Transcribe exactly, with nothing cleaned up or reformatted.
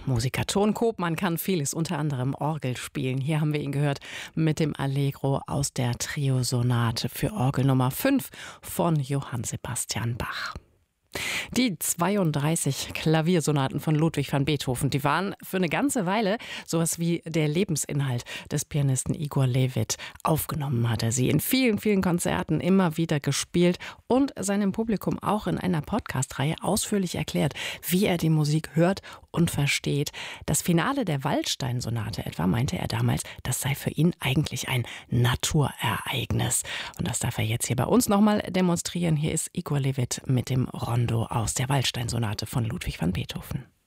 Musiker Ton Koopman kann vieles, unter anderem Orgel spielen. Hier haben wir ihn gehört mit dem Allegro aus der Trio-Sonate für Orgel Nummer fünf von Johann Sebastian Bach. Die zweiunddreißig Klaviersonaten von Ludwig van Beethoven, die waren für eine ganze Weile sowas wie der Lebensinhalt des Pianisten Igor Levit. Aufgenommen hat er sie in vielen, vielen Konzerten immer wieder gespielt und seinem Publikum auch in einer Podcast-Reihe ausführlich erklärt, wie er die Musik hört und versteht. Das Finale der Waldstein-Sonate etwa meinte er damals, das sei für ihn eigentlich ein Naturereignis. Und das darf er jetzt hier bei uns nochmal demonstrieren. Hier ist Igor Levit mit dem Rondo aus der Waldstein-Sonate von Ludwig van Beethoven.